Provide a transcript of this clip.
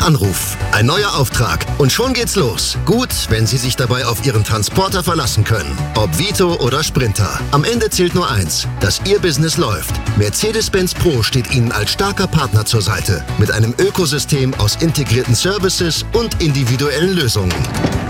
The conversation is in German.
Anruf, ein neuer Auftrag und schon geht's los. Gut, wenn Sie sich dabei auf Ihren Transporter verlassen können. Ob Vito oder Sprinter. Am Ende zählt nur eins, dass Ihr Business läuft. Mercedes-Benz Pro steht Ihnen als starker Partner zur Seite. Mit einem Ökosystem aus integrierten Services und individuellen Lösungen.